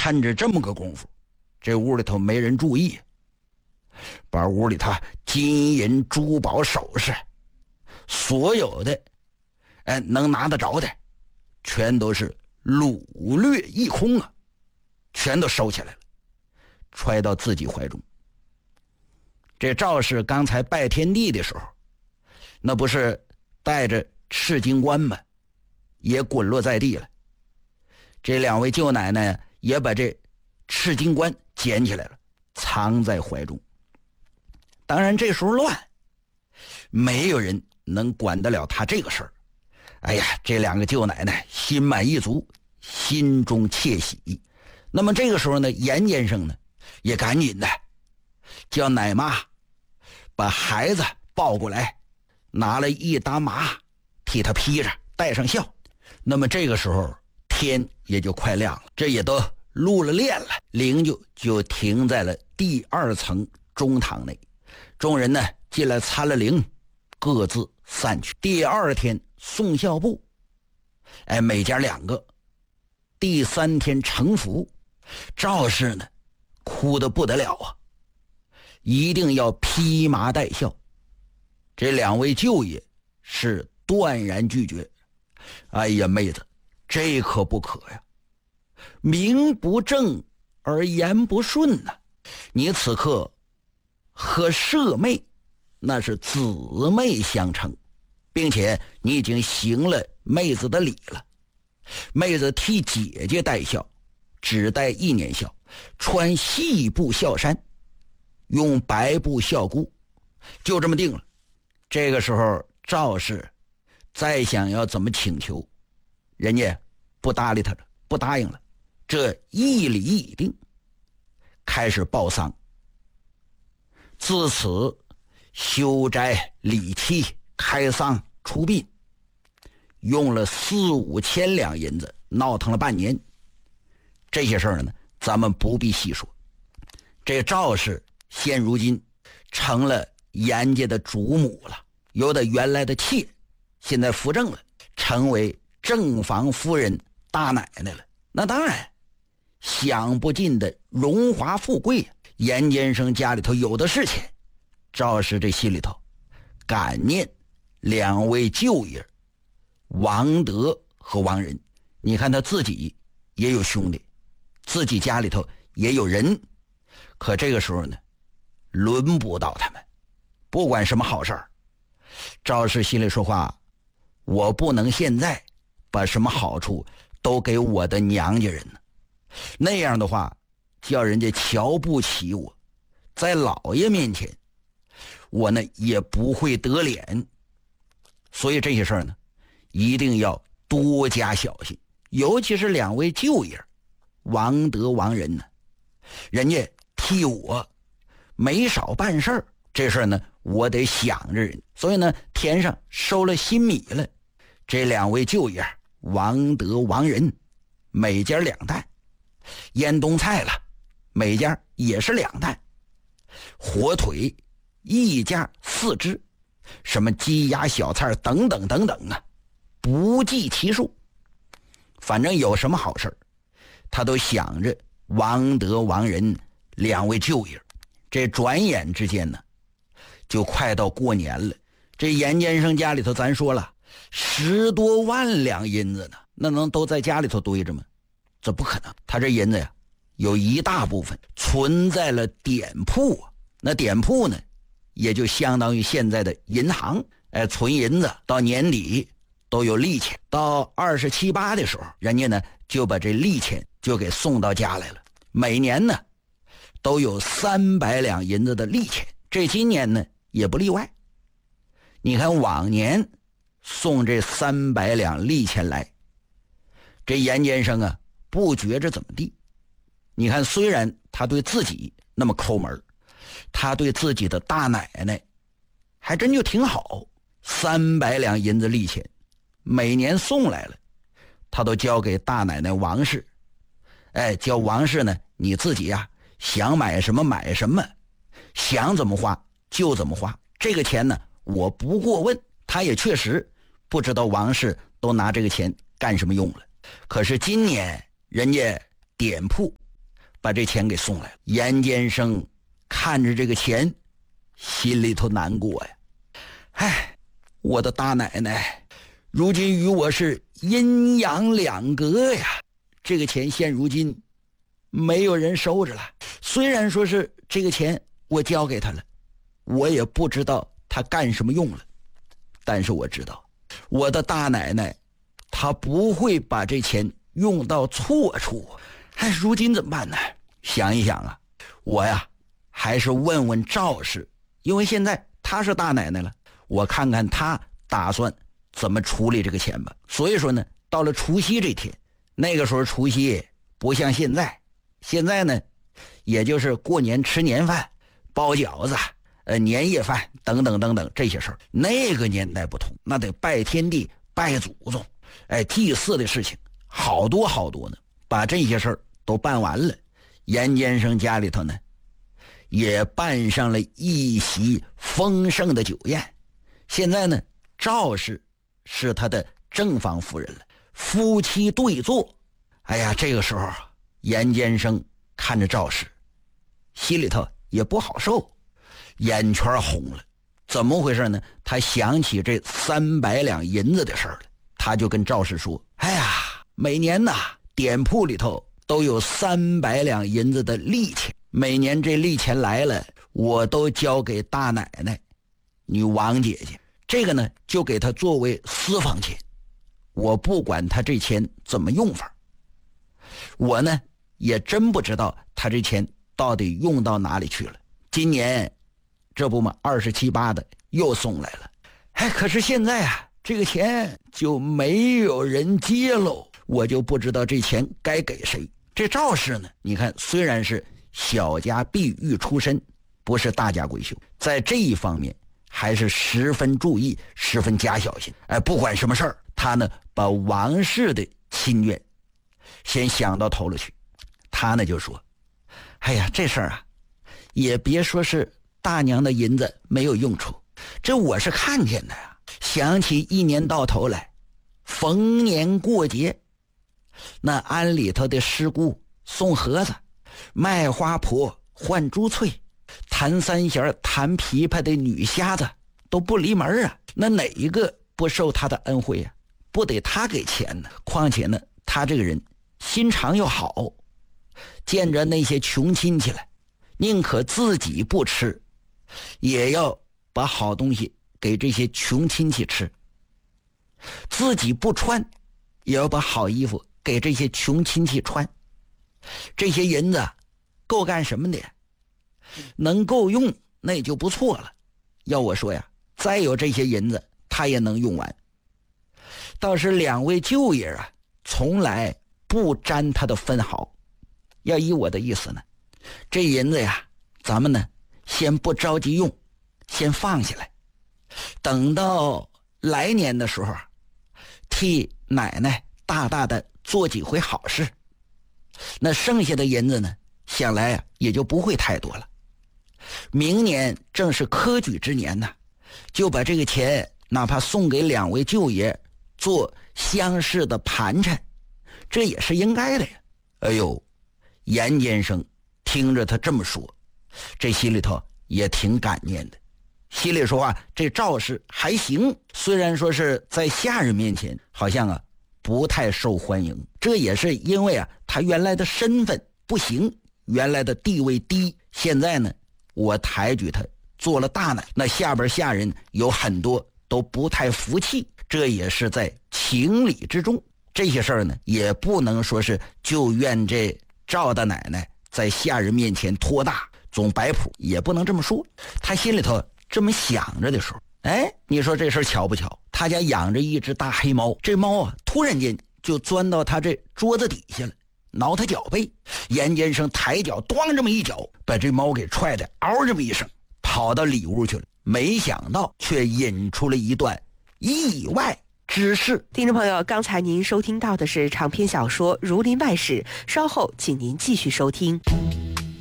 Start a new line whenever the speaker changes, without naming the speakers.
趁着这么个功夫，这屋里头没人注意，把屋里头金银珠宝首饰所有的能拿得着的全都是掳掠一空啊，全都收起来了，揣到自己怀中。这赵氏刚才拜天地的时候，那不是带着赤金冠吗？也滚落在地了。这两位舅奶奶也把这赤金冠捡起来了，藏在怀中。当然这时候乱，没有人能管得了他这个事儿。哎呀，这两个舅奶奶心满意足，心中窃喜。那么这个时候呢，严先生呢也赶紧的叫奶妈把孩子抱过来，拿了一搭麻替他披着，带上孝。那么这个时候天也就快亮了，这也都入了殓了，灵就停在了第2层中堂内。众人呢进来参了灵，各自散去。第2天送孝部，每家2个。第3天成福，赵氏呢哭得不得了啊，一定要披麻戴孝。这2位舅爷是断然拒绝。哎呀，妹子，这可不可呀，名不正而言不顺呐，你此刻和舍妹那是姊妹相称，并且你已经行了妹子的礼了。妹子替姐姐戴孝，只戴1年孝，穿细布孝衫，用白布孝姑，就这么定了。这个时候赵氏再想要怎么请求，人家不搭理他了，不答应了。这一礼已定，开始报丧。自此修斋礼器开丧出殡，用了4、5千两银子，闹腾了半年。这些事儿呢咱们不必细说。这赵氏现如今成了严家的主母了，由他原来的妾现在扶正了，成为正房夫人大奶奶了。那当然享不尽的荣华富贵，严先生家里头有的是钱。赵氏这心里头感念2位舅爷王德和王仁。你看他自己也有兄弟，自己家里头也有人，可这个时候呢轮不到他们。不管什么好事儿，赵氏心里说话，我不能现在把什么好处都给我的娘家人呢，那样的话叫人家瞧不起我，在老爷面前我呢也不会得脸。所以这些事儿呢一定要多加小心。尤其是2位舅爷王德王仁呢，人家替我没少办事儿，这事儿呢我得想着人。所以呢天上收了新米了，这2位舅爷王德王仁每家2担，腌冬菜了每家也是2担，火腿1家4只，什么鸡鸭小菜等等等等啊，不计其数。反正有什么好事他都想着王德王仁2位舅爷。这转眼之间呢就快到过年了。这严先生家里头咱说了10多万两银子呢，那能都在家里头堆着吗？这不可能。他这银子呀有一大部分存在了典铺，那典铺呢也就相当于现在的银行，存银子到年底都有利钱，到27、28的时候，人家呢就把这利钱就给送到家来了。每年呢都有300两银子的利钱，这今年呢也不例外。你看往年送这300两利钱来，这严先生啊不觉着怎么地。你看虽然他对自己那么抠门，他对自己的大奶奶还真就挺好。300两银子利钱每年送来了，他都交给大奶奶王氏。叫王氏呢你自己呀想买什么买什么，想怎么花就怎么花，这个钱呢我不过问。他也确实不知道王氏都拿这个钱干什么用了。可是今年人家典铺把这钱给送来了。严监生看着这个钱，心里头难过呀。哎，我的大奶奶如今与我是阴阳两隔呀，这个钱现如今没有人收着了。虽然说是这个钱我交给他了，我也不知道他干什么用了，但是我知道我的大奶奶她不会把这钱用到错处。哎，如今怎么办呢？想一想啊，我呀还是问问赵氏，因为现在她是大奶奶了，我看看她打算怎么处理这个钱吧。所以说呢，到了除夕这天，那个时候除夕不像现在，现在呢也就是过年吃年饭、包饺子、年夜饭等等等等这些事儿。那个年代不同，那得拜天地、拜祖宗，祭祀的事情好多好多呢。把这些事儿都办完了，严监生家里头呢也办上了一席丰盛的酒宴。现在呢，赵氏是他的正房夫人了，夫妻对坐。哎呀，这个时候严监生看着赵氏，心里头也不好受，眼圈红了。怎么回事呢？他想起这300两银子的事儿了，他就跟赵氏说：哎呀，每年呐店铺里头都有300两银子的利钱，每年这利钱来了，我都交给大奶奶你王姐姐，这个呢就给她作为私房钱，我不管她这钱怎么用法。我呢也真不知道她这钱到底用到哪里去了。今年这不嘛27、8的又送来了，可是现在啊这个钱就没有人接喽，我就不知道这钱该给谁。这赵氏呢，你看虽然是小家碧玉出身，不是大家闺秀，在这一方面还是十分注意，十分加小心。不管什么事儿，他呢把王氏的亲愿先想到头了去。他呢就说：哎呀，这事儿啊也别说是大娘的银子没有用处，这我是看见的呀。想起一年到头来逢年过节，那庵里头的师姑送盒子，卖花婆换珠翠，弹三弦弹琵琶的女瞎子都不离门啊，那哪一个不受他的恩惠啊？不得他给钱呢？况且呢，他这个人心肠又好，见着那些穷亲戚了，宁可自己不吃，也要把好东西给这些穷亲戚吃，自己不穿也要把好衣服给这些穷亲戚穿。这些银子够干什么的？能够用那也就不错了。要我说呀，再有这些银子他也能用完。倒是2位舅爷啊，从来不沾他的分毫。要依我的意思呢，这银子呀，咱们呢先不着急用，先放下来，等到来年的时候替奶奶大大的做几回好事，那剩下的银子呢，想来啊也就不会太多了。明年正是科举之年呢，就把这个钱哪怕送给2位舅爷做乡试的盘缠，这也是应该的呀。哎呦，严监生听着他这么说，这心里头也挺感念的。心里说啊，这赵氏还行，虽然说是在下人面前好像啊不太受欢迎，这也是因为啊他原来的身份不行，原来的地位低，现在呢我抬举他做了大奶，那下边下人有很多都不太服气，这也是在情理之中。这些事儿呢也不能说是就怨这赵大奶奶在下人面前托大总摆谱，也不能这么说。他心里头这么想着的时候，你说这事儿巧不巧？他家养着一只大黑猫，这猫啊突然间就钻到他这桌子底下了，挠他脚背。严监生抬脚咣这么一脚，把这猫给踹的嗷这么一声，跑到里屋去了。没想到却引出了一段意外之事。
听众朋友，刚才您收听到的是长篇小说《儒林外史》，稍后请您继续收听。